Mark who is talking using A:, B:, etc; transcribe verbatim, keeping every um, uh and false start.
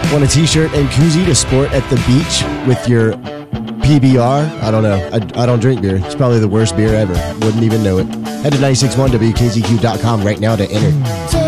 A: Want a t-shirt and koozie to sport at the beach with your P B R? I don't know. I, I don't drink beer. It's probably the worst beer ever. Wouldn't even know it. Head to nine six one W K Z Q dot com right now to enter.